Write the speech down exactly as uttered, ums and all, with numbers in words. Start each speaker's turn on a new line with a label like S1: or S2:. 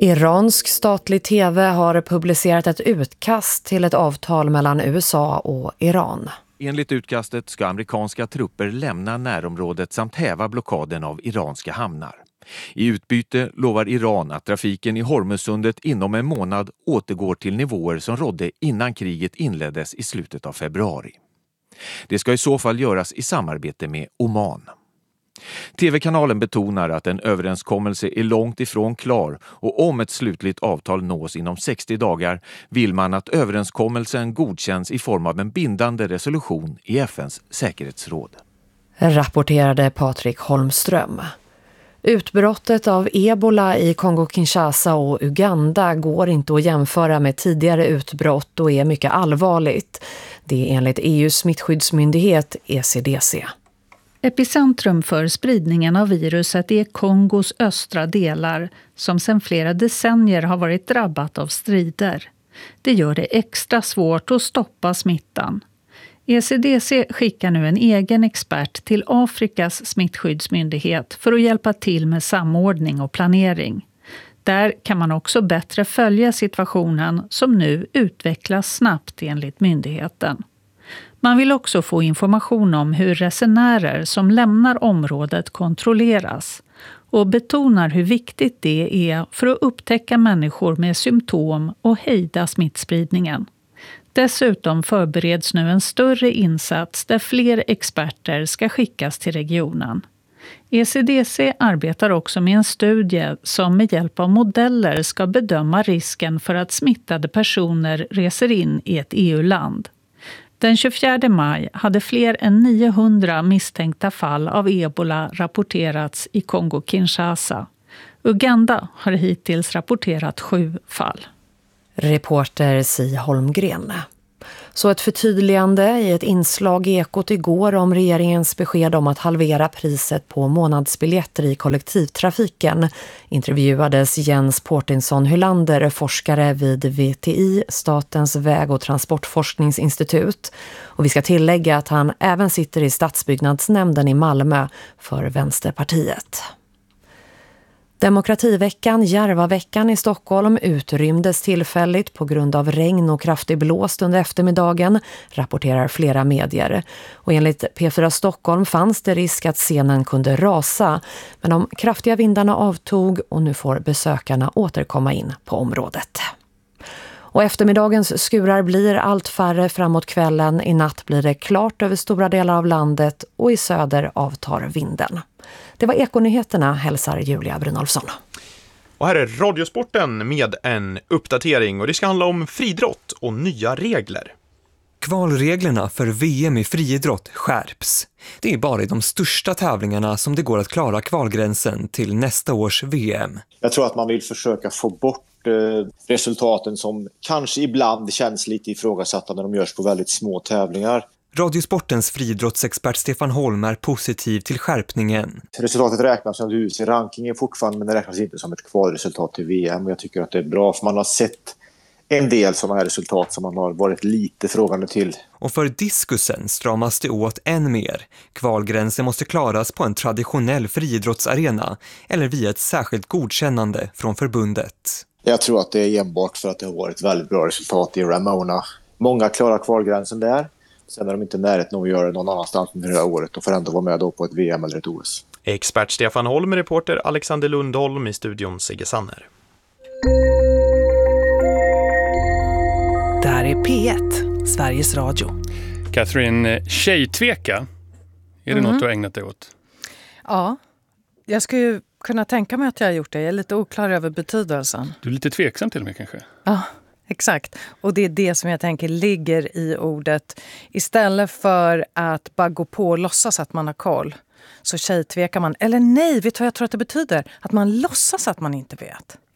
S1: Iransk statlig tv har publicerat ett utkast till ett avtal mellan U S A och Iran.
S2: Enligt utkastet ska amerikanska trupper lämna närområdet samt häva blockaden av iranska hamnar. I utbyte lovar Iran att trafiken i Hormuzsundet inom en månad återgår till nivåer som rådde innan kriget inleddes i slutet av februari. Det ska i så fall göras i samarbete med Oman. Tv-kanalen betonar att en överenskommelse är långt ifrån klar och om ett slutligt avtal nås inom sextio dagar vill man att överenskommelsen godkänns i form av en bindande resolution i F N:s säkerhetsråd.
S1: Rapporterade Patrik Holmström. Utbrottet av ebola i Kongo-Kinshasa och Uganda går inte att jämföra med tidigare utbrott och är mycket allvarligt. Det är enligt E U:s smittskyddsmyndighet E C D C.
S3: Epicentrum för spridningen av viruset är Kongos östra delar som sedan flera decennier har varit drabbat av strider. Det gör det extra svårt att stoppa smittan. E C D C skickar nu en egen expert till Afrikas smittskyddsmyndighet för att hjälpa till med samordning och planering. Där kan man också bättre följa situationen som nu utvecklas snabbt enligt myndigheten. Man vill också få information om hur resenärer som lämnar området kontrolleras och betonar hur viktigt det är för att upptäcka människor med symptom och hejda smittspridningen. Dessutom förbereds nu en större insats där fler experter ska skickas till regionen. E C D C arbetar också med en studie som med hjälp av modeller ska bedöma risken för att smittade personer reser in i ett E U-land. Den tjugofjärde maj hade fler än niohundra misstänkta fall av ebola rapporterats i Kongo-Kinshasa. Uganda har hittills rapporterat sju fall.
S1: Reporter Si Holmgren. Så ett förtydligande i ett inslag i Ekot igår om regeringens besked om att halvera priset på månadsbiljetter i kollektivtrafiken intervjuades Jens Portinsson Hylander, forskare vid V T I, Statens väg- och transportforskningsinstitut. Och vi ska tillägga att han även sitter i stadsbyggnadsnämnden i Malmö för Vänsterpartiet. Demokrativeckan, Järvaveckan i Stockholm utrymdes tillfälligt på grund av regn och kraftig blåst under eftermiddagen, rapporterar flera medier. Och enligt P fyra Stockholm fanns det risk att scenen kunde rasa, men de kraftiga vindarna avtog och nu får besökarna återkomma in på området. Och eftermiddagens skurar blir allt färre framåt kvällen. I natt blir det klart över stora delar av landet och i söder avtar vinden. Det var Ekonyheterna, hälsar Julia Brynolfsson.
S4: Och här är Radiosporten med en uppdatering och det ska handla om friidrott och nya regler.
S5: Kvalreglerna för V M i friidrott skärps. Det är bara i de största tävlingarna som det går att klara kvalgränsen till nästa års V M.
S6: Jag tror att man vill försöka få bort resultaten som kanske ibland känns lite ifrågasatta när de görs på väldigt små tävlingar.
S5: Radiosportens friidrottsexpert Stefan Holm är positiv till skärpningen.
S6: Resultatet räknas som U C rankingen fortfarande, men det räknas inte som ett kvalresultat till V M. Jag tycker att det är bra för man har sett en del sådana här resultat som man har varit lite frågande till.
S5: Och för diskusen stramas det åt än mer. Kvalgränsen måste klaras på en traditionell friidrottsarena eller via ett särskilt godkännande från förbundet.
S6: Jag tror att det är enbart för att det har varit väldigt bra resultat i Ramona. Många klarar kvalgränsen där. Sen är de inte närheten att göra det någon annanstans under det här året och får ändå vara med då på ett V M eller ett O S.
S4: Expert Stefan Holm, reporter Alexander Lundholm i studion Sigge Sanner.
S7: Det här är P ett, Sveriges Radio.
S8: Catherine, tjejtveka, är det mm. något du har ägnat dig åt?
S9: Ja, jag skulle ju kunna tänka mig att jag har gjort det. Jag är lite oklar över betydelsen.
S8: Du är lite tveksam till och med kanske?
S9: Ja, exakt. Och det är det som jag tänker ligger i ordet. Istället för att bara gå på och låtsas att man har koll, så tjejtvekar man. Eller nej, vet du vad jag tror att det betyder? Att man låtsas att man inte vet.